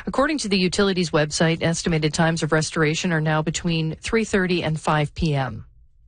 According to the utility's website, estimated times of restoration are now between 3:30 and 5 p.m.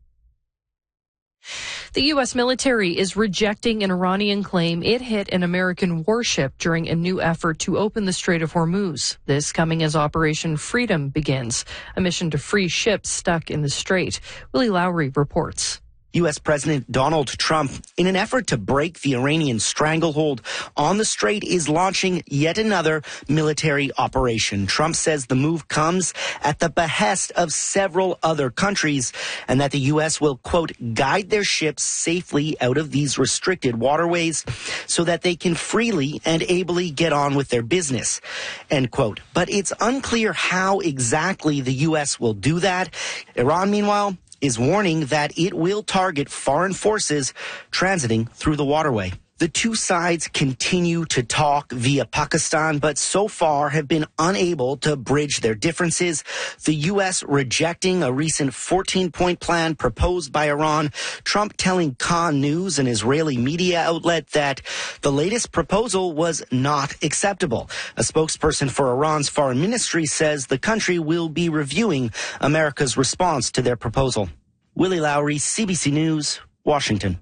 The U.S. military is rejecting an Iranian claim it hit an American warship during a new effort to open the Strait of Hormuz. This coming as Operation Freedom begins, a mission to free ships stuck in the strait. Willie Lowry reports. U.S. President Donald Trump, in an effort to break the Iranian stranglehold on the strait, is launching yet another military operation. Trump says the move comes at the behest of several other countries and that the U.S. will, quote, guide their ships safely out of these restricted waterways so that they can freely and ably get on with their business, end quote. But it's unclear how exactly the U.S. will do that. Iran, meanwhile, is warning that it will target foreign forces transiting through the waterway. The two sides continue to talk via Pakistan, but so far have been unable to bridge their differences. The U.S. rejecting a recent 14-point plan proposed by Iran, Trump telling Khan News, an Israeli media outlet, that the latest proposal was not acceptable. A spokesperson for Iran's foreign ministry says the country will be reviewing America's response to their proposal. Willie Lowry, CBC News, Washington.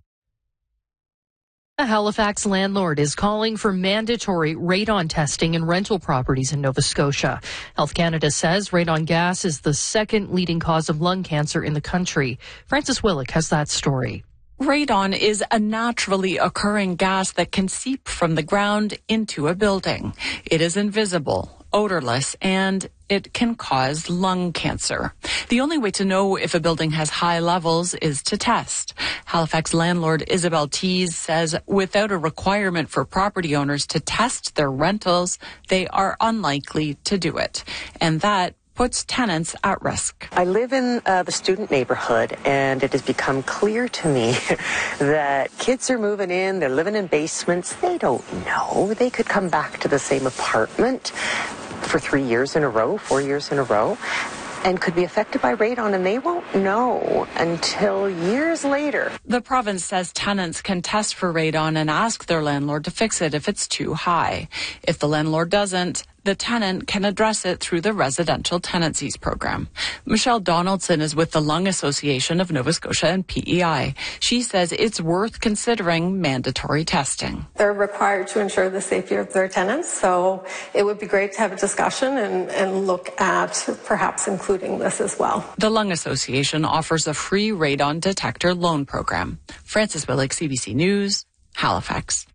A Halifax landlord is calling for mandatory radon testing in rental properties in Nova Scotia. Health Canada says radon gas is the second leading cause of lung cancer in the country. Francis Willick has that story. Radon is a naturally occurring gas that can seep from the ground into a building. It is invisible, odorless, and it can cause lung cancer. The only way to know if a building has high levels is to test. Halifax landlord Isabel Tees says without a requirement for property owners to test their rentals, they are unlikely to do it. And that puts tenants at risk. I live in the student neighborhood, and it has become clear to me that kids are moving in, they're living in basements. They don't know. They could come back to the same apartment for 3 years in a row, 4 years in a row, and could be affected by radon, and they won't know until years later. The province says tenants can test for radon and ask their landlord to fix it if it's too high. If the landlord doesn't, the tenant can address it through the Residential Tenancies Program. Michelle Donaldson is with the Lung Association of Nova Scotia and PEI. She says it's worth considering mandatory testing. They're required to ensure the safety of their tenants, so it would be great to have a discussion and look at perhaps including this as well. The Lung Association offers a free radon detector loan program. Francis Willick, CBC News, Halifax.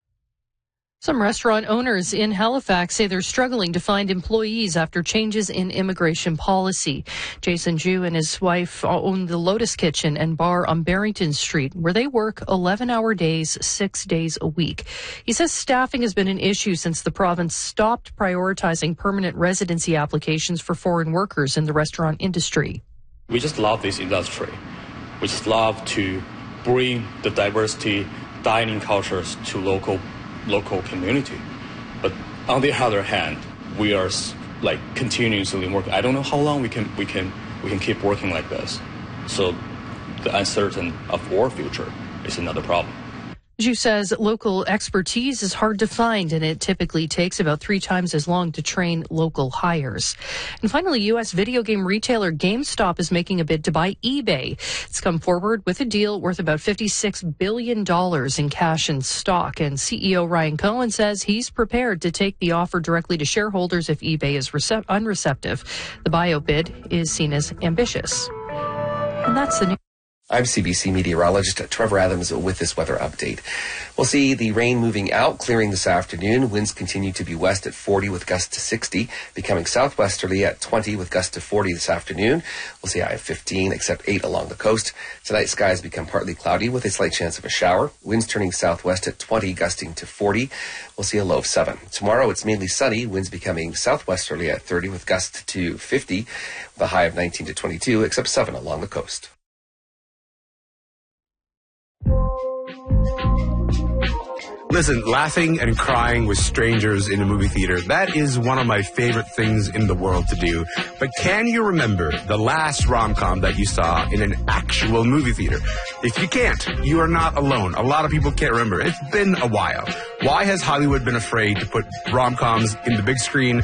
Some restaurant owners in Halifax say they're struggling to find employees after changes in immigration policy. Jason Jew and his wife own the Lotus Kitchen and Bar on Barrington Street, where they work 11-hour days, 6 days a week. He says staffing has been an issue since the province stopped prioritizing permanent residency applications for foreign workers in the restaurant industry. We just love this industry. We just love to bring the diversity dining cultures to local community. But on the other hand, we are continuously working. I don't know how long we can keep working like this. So the uncertainty of our future is another problem. Zhu says local expertise is hard to find, and it typically takes about 3 times as long to train local hires. And finally, U.S. video game retailer GameStop is making a bid to buy eBay. It's come forward with a deal worth about $56 billion in cash and stock. And CEO Ryan Cohen says he's prepared to take the offer directly to shareholders if eBay is unreceptive. The buyout bid is seen as ambitious. And that's the news. I'm CBC meteorologist Trevor Adams with this weather update. We'll see the rain moving out, clearing this afternoon. Winds continue to be west at 40 with gusts to 60, becoming southwesterly at 20 with gusts to 40 this afternoon. We'll see a high of 15, except 8 along the coast. Tonight, skies become partly cloudy with a slight chance of a shower. Winds turning southwest at 20, gusting to 40. We'll see a low of 7. Tomorrow, it's mainly sunny. Winds becoming southwesterly at 30 with gusts to 50, with a high of 19 to 22, except 7 along the coast. Listen, laughing and crying with strangers in a movie theater, that is one of my favorite things in the world to do. But can you remember the last rom-com that you saw in an actual movie theater? If you can't, you are not alone. A lot of people can't remember. It's been a while. Why has Hollywood been afraid to put rom-coms in the big screen